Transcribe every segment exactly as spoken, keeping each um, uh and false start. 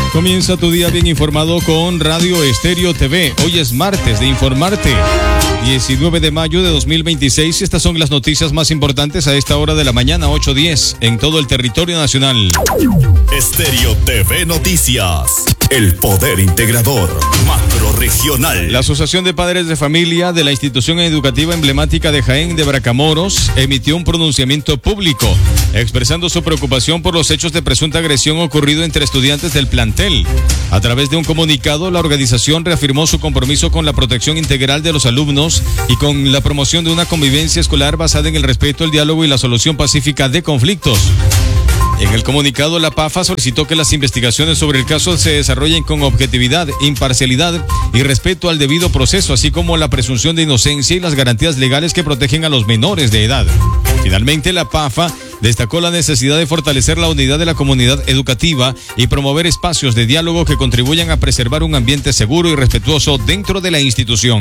Comienza tu día bien informado con Radio Estéreo T V. Hoy es martes de informarte. diecinueve de mayo de dos mil veintiséis. Estas son las noticias más importantes a esta hora de la mañana, ocho diez, en todo el territorio nacional. Estéreo T V Noticias. El poder integrador macrorregional. La Asociación de Padres de Familia de la institución educativa emblemática de Jaén de Bracamoros emitió un pronunciamiento público expresando su preocupación por los hechos de presunta agresión ocurrido entre estudiantes del plantel. A través de un comunicado, la organización reafirmó su compromiso con la protección integral de los alumnos y con la promoción de una convivencia escolar basada en el respeto, el diálogo y la solución pacífica de conflictos. En el comunicado, la PAFA solicitó que las investigaciones sobre el caso se desarrollen con objetividad, imparcialidad y respeto al debido proceso, así como la presunción de inocencia y las garantías legales que protegen a los menores de edad. Finalmente, la PAFA destacó la necesidad de fortalecer la unidad de la comunidad educativa y promover espacios de diálogo que contribuyan a preservar un ambiente seguro y respetuoso dentro de la institución.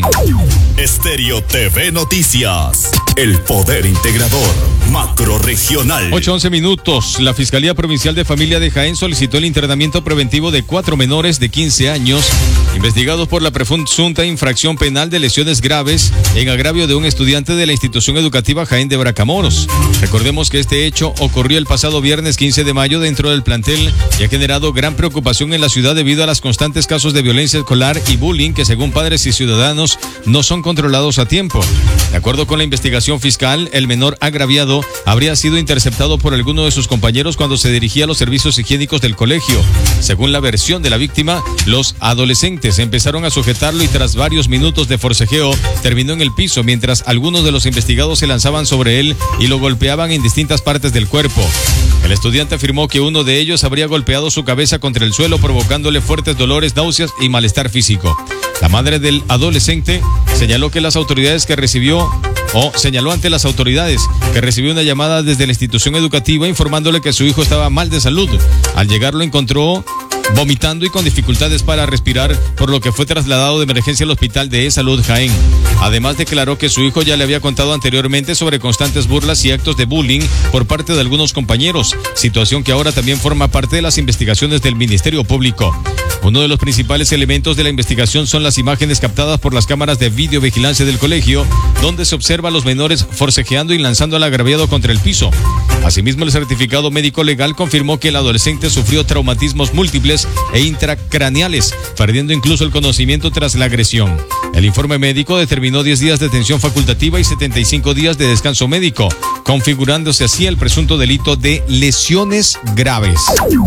Estéreo T V Noticias. El poder integrador macrorregional. ocho once minutos. La Fiscalía Provincial de Familia de Jaén solicitó el internamiento preventivo de cuatro menores de quince años investigados por la presunta infracción penal de lesiones graves en agravio de un estudiante de la institución educativa Jaén de Bracamoros. Recordemos que este hecho ocurrió el pasado viernes quince de mayo dentro del plantel y ha generado gran preocupación en la ciudad debido a los constantes casos de violencia escolar y bullying que, según padres y ciudadanos, no son controlados a tiempo. De acuerdo con la investigación fiscal, el menor agraviado habría sido interceptado por alguno de sus compañeros cuando se dirigía a los servicios higiénicos del colegio. Según la versión de la víctima, los adolescentes empezaron a sujetarlo y tras varios minutos de forcejeo terminó en el piso, mientras algunos de los investigados se lanzaban sobre él y lo golpeaban en distintas partes del cuerpo. El estudiante afirmó que uno de ellos habría golpeado su cabeza contra el suelo, provocándole fuertes dolores, náuseas y malestar físico. La madre del adolescente señaló que las autoridades que recibió o señaló ante las autoridades que recibió una llamada desde la institución educativa informándole que su hijo estaba mal de salud. Al llegar lo encontró vomitando y con dificultades para respirar, por lo que fue trasladado de emergencia al hospital de Salud Jaén. Además, declaró que su hijo ya le había contado anteriormente sobre constantes burlas y actos de bullying por parte de algunos compañeros, situación que ahora también forma parte de las investigaciones del Ministerio Público. Uno de los principales elementos de la investigación son las imágenes captadas por las cámaras de videovigilancia del colegio, donde se observa a los menores forcejeando y lanzando al agraviado contra el piso. Asimismo, el certificado médico legal confirmó que el adolescente sufrió traumatismos múltiples e intracraneales, perdiendo incluso el conocimiento tras la agresión. El informe médico determinó diez días de detención facultativa y setenta y cinco días de descanso médico, configurándose así el presunto delito de lesiones graves.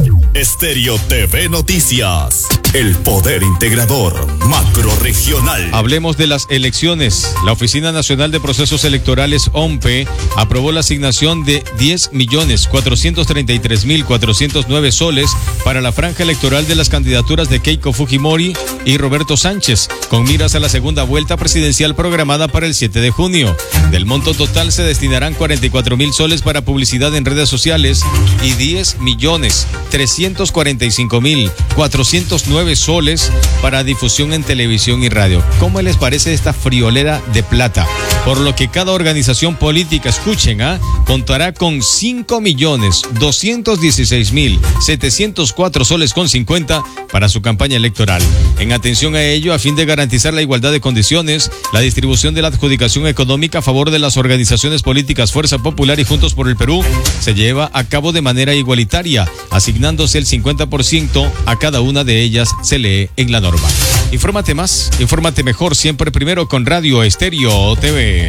Estéreo T V Noticias. El poder integrador macrorregional. Hablemos de las elecciones. La Oficina Nacional de Procesos Electorales, O M P E, aprobó la asignación de diez millones cuatrocientos treinta y tres mil cuatrocientos nueve soles para la franja electoral de las candidaturas de Keiko Fujimori y Roberto Sánchez, con miras a la segunda vuelta presidencial programada para el siete de junio. Del monto total se destinarán cuarenta y cuatro mil soles para publicidad en redes sociales y diez millones trescientos cuarenta y cinco mil cuatrocientos nueve soles para difusión en televisión y radio. ¿Cómo les parece esta friolera de plata? Por lo que cada organización política, escuchen, ¿ah? contará con cinco millones doscientos dieciséis mil setecientos cuatro soles con cincuenta para su campaña electoral. En atención a ello, a fin de garantizar la igualdad de condiciones, la distribución de la adjudicación económica a favor de las organizaciones políticas Fuerza Popular y Juntos por el Perú se lleva a cabo de manera igualitaria, asignándose el cincuenta por ciento a cada una de ellas, se lee en la norma. Infórmate más, infórmate mejor, siempre primero con Radio Estéreo T V.